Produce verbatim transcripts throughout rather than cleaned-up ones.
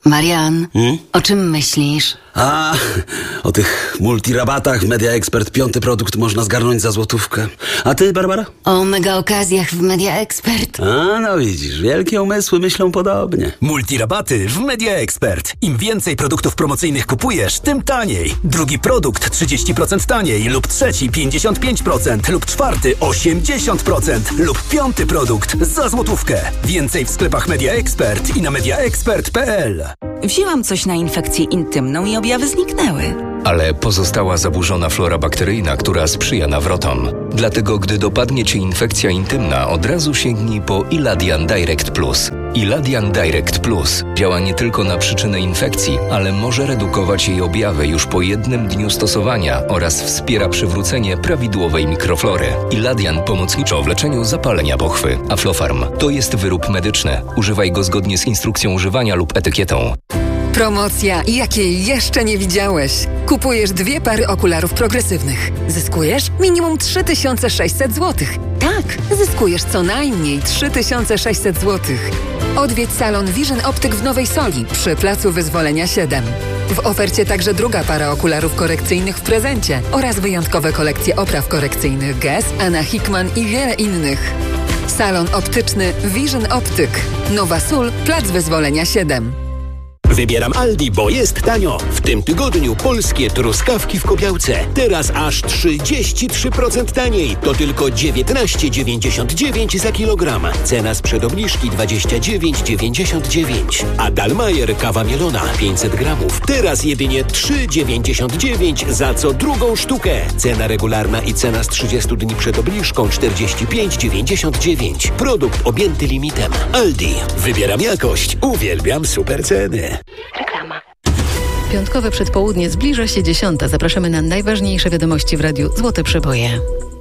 Marian, Hmm? o czym myślisz? A, o tych multirabatach Media Expert. Piąty produkt można zgarnąć za złotówkę. A ty, Barbara? O mega okazjach w Media Expert. A, no widzisz, wielkie umysły myślą podobnie. Multirabaty w Media Expert. Im więcej produktów promocyjnych kupujesz, tym taniej. Drugi produkt trzydzieści procent taniej, lub trzeci pięćdziesiąt pięć procent, lub czwarty osiemdziesiąt procent, lub piąty produkt za złotówkę. Więcej w sklepach Media Expert i na mediaexpert kropka p l. Wzięłam coś na infekcję intymną i objawy zniknęły. Ale pozostała zaburzona flora bakteryjna, która sprzyja nawrotom. Dlatego, gdy dopadnie Cię infekcja intymna, od razu sięgnij po Iladian Direct Plus. Iladian Direct Plus działa nie tylko na przyczynę infekcji, ale może redukować jej objawy już po jednym dniu stosowania oraz wspiera przywrócenie prawidłowej mikroflory. Iladian pomocniczo w leczeniu zapalenia pochwy. Aflofarm to jest wyrób medyczny. Używaj go zgodnie z instrukcją używania lub etykietą. Promocja, jakiej jeszcze nie widziałeś. Kupujesz dwie pary okularów progresywnych. Zyskujesz minimum trzy tysiące sześćset złotych. Tak, zyskujesz co najmniej trzy tysiące sześćset złotych. Odwiedź salon Vision Optyk w Nowej Soli przy Placu Wyzwolenia siedem. W ofercie także druga para okularów korekcyjnych w prezencie oraz wyjątkowe kolekcje opraw korekcyjnych Guess, Anna Hickman i wiele innych. Salon optyczny Vision Optyk. Nowa Sól, Plac Wyzwolenia siedem. Wybieram Aldi, bo jest tanio. W tym tygodniu polskie truskawki w Kobiałce. Teraz aż trzydzieści trzy procent taniej. To tylko dziewiętnaście dziewięćdziesiąt dziewięć za kilogram. Cena sprzed obniżki dwadzieścia dziewięć dziewięćdziesiąt dziewięć. A Dalmajer kawa mielona pięćset gramów. Teraz jedynie trzy dziewięćdziesiąt dziewięć za co drugą sztukę. Cena regularna i cena z trzydziestu dni przed obniżką czterdzieści pięć dziewięćdziesiąt dziewięć. Produkt objęty limitem. Aldi. Wybieram jakość. Uwielbiam super ceny. Reklama. Piątkowe przedpołudnie, zbliża się dziesiąta. Zapraszamy na najważniejsze wiadomości w radiu Złote Przeboje.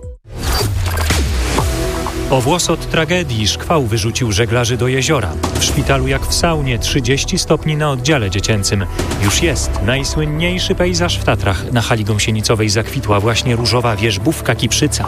O włos od tragedii szkwał wyrzucił żeglarzy do jeziora. W szpitalu jak w saunie, trzydzieści stopni na oddziale dziecięcym. Już jest najsłynniejszy pejzaż w Tatrach. Na hali gąsienicowej zakwitła właśnie różowa wierzbówka Kiprzyca.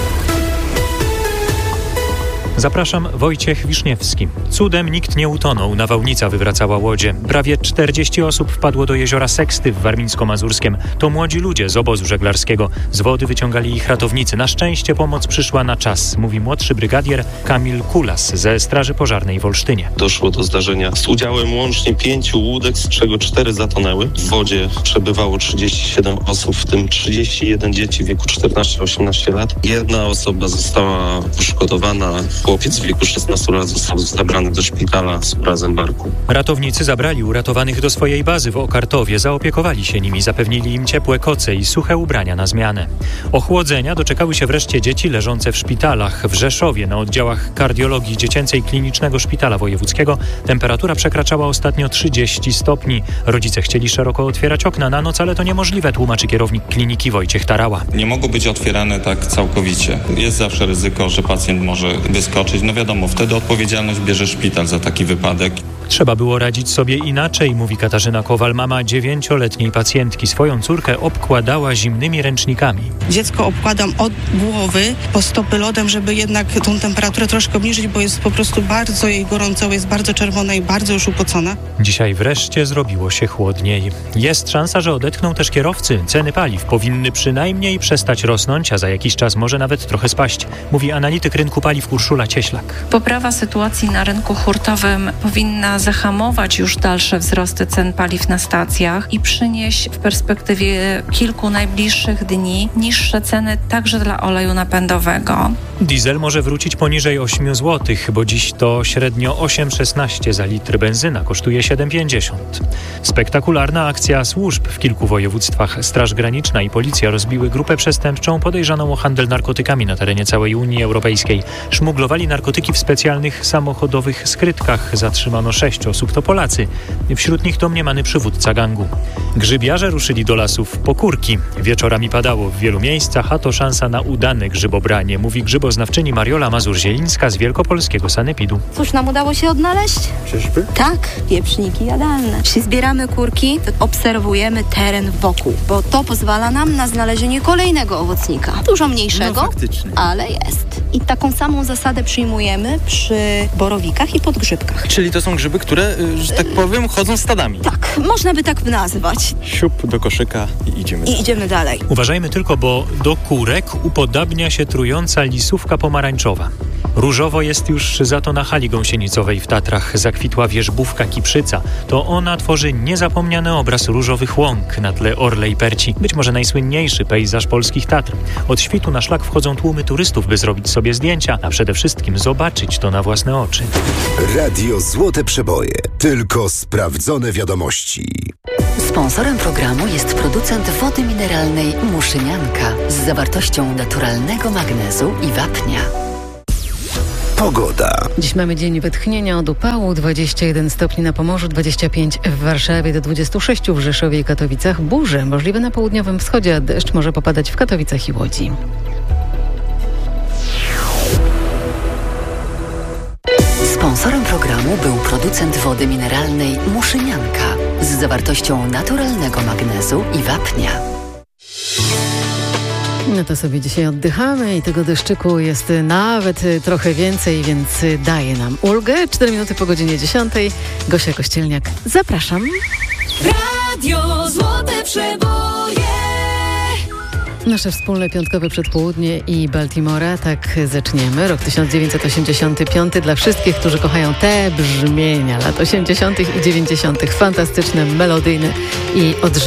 Zapraszam, Wojciech Wiszniewski. Cudem nikt nie utonął, nawałnica wywracała łodzie. Prawie czterdzieści osób wpadło do jeziora Seksty w Warmińsko-Mazurskiem. To młodzi ludzie z obozu żeglarskiego. Z wody wyciągali ich ratownicy. Na szczęście pomoc przyszła na czas, mówi młodszy brygadier Kamil Kulas ze Straży Pożarnej w Olsztynie. Doszło do zdarzenia z udziałem łącznie pięciu łódek, z czego cztery zatonęły. W wodzie przebywało trzydzieści siedem osób, w tym trzydzieści jeden dzieci w wieku czternaście osiemnaście lat. Jedna osoba została poszkodowana. Chłopiec w wieku szesnastu lat został zabrany do szpitala z urazem barku. Ratownicy zabrali uratowanych do swojej bazy w Okartowie, zaopiekowali się nimi, zapewnili im ciepłe koce i suche ubrania na zmianę. Ochłodzenia doczekały się wreszcie dzieci leżące w szpitalach. W Rzeszowie na oddziałach kardiologii dziecięcej Klinicznego Szpitala Wojewódzkiego temperatura przekraczała ostatnio trzydzieści stopni. Rodzice chcieli szeroko otwierać okna na noc, ale to niemożliwe, tłumaczy kierownik kliniki Wojciech Tarała. Nie mogą być otwierane tak całkowicie. Jest zawsze ryzyko, że pacjent może wyskoczyć. No wiadomo, wtedy odpowiedzialność bierze szpital za taki wypadek. Trzeba było radzić sobie inaczej, mówi Katarzyna Kowal, mama dziewięcioletniej pacjentki. Swoją córkę obkładała zimnymi ręcznikami. Dziecko obkładam od głowy po stopy lodem, żeby jednak tą temperaturę troszkę obniżyć, bo jest po prostu bardzo jej gorąco, jest bardzo czerwona i bardzo już upocona. Dzisiaj wreszcie zrobiło się chłodniej. Jest szansa, że odetchną też kierowcy. Ceny paliw powinny przynajmniej przestać rosnąć, a za jakiś czas może nawet trochę spaść, mówi analityk rynku paliw Urszula Cieślak. Poprawa sytuacji na rynku hurtowym powinna zahamować już dalsze wzrosty cen paliw na stacjach i przynieść w perspektywie kilku najbliższych dni niższe ceny także dla oleju napędowego. Diesel może wrócić poniżej osiem złotych, bo dziś to średnio osiem szesnaście za litr, benzyna kosztuje siedem pięćdziesiąt. Spektakularna akcja służb w kilku województwach. Straż Graniczna i policja rozbiły grupę przestępczą podejrzaną o handel narkotykami na terenie całej Unii Europejskiej. Szmuglowali narkotyki w specjalnych samochodowych skrytkach. Zatrzymano sześć osób, to Polacy. Wśród nich domniemany przywódca gangu. Grzybiarze ruszyli do lasów po kurki. Wieczorami padało w wielu miejscach, a to szansa na udane grzybobranie, mówi grzyboznawczyni Mariola Mazur-Zielińska z Wielkopolskiego Sanepidu. Cóż nam udało się odnaleźć? Czyżby? Tak, pieprzniki jadalne. Jeśli zbieramy kurki, to obserwujemy teren wokół, bo to pozwala nam na znalezienie kolejnego owocnika. Dużo mniejszego, no, faktycznie. ale jest. I taką samą zasadę przyjmujemy przy borowikach i podgrzybkach. Czyli to są grzyby, które, że tak powiem, chodzą stadami. Tak, można by tak nazwać. Siup do koszyka i idziemy I idziemy dalej. Uważajmy tylko, bo do kurek upodabnia się trująca lisówka pomarańczowa. Różowo jest już za to na hali gąsienicowej w Tatrach. Zakwitła wierzbówka kiprzyca. To ona tworzy niezapomniany obraz różowych łąk na tle orlej perci. Być może najsłynniejszy pejzaż polskich Tatr. Od świtu na szlak wchodzą tłumy turystów, by zrobić sobie zdjęcia, a przede wszystkim zobaczyć to na własne oczy. Radio Złote Przeboje. Tylko sprawdzone wiadomości. Sponsorem programu jest producent wody mineralnej Muszynianka z zawartością naturalnego magnezu i wapnia. Pogoda. Dziś mamy dzień wytchnienia od upału, dwadzieścia jeden stopni na Pomorzu, dwadzieścia pięć w Warszawie, do dwudziestu sześciu w Rzeszowie i Katowicach. Burze możliwe na południowym wschodzie, a deszcz może popadać w Katowicach i Łodzi. Sponsorem programu był producent wody mineralnej Muszynianka z zawartością naturalnego magnezu i wapnia. No to sobie dzisiaj oddychamy i tego deszczyku jest nawet trochę więcej, więc daje nam ulgę. Cztery minuty po godzinie dziesiątej. Gosia Kościelniak, zapraszam. Radio Złote Przeboje. Nasze wspólne piątkowe przedpołudnie i Baltimora, tak zaczniemy. Rok tysiąc dziewięćset osiemdziesiąty piąty dla wszystkich, którzy kochają te brzmienia lat osiemdziesiątych i dziewięćdziesiątych. Fantastyczne, melodyjne i odżywane.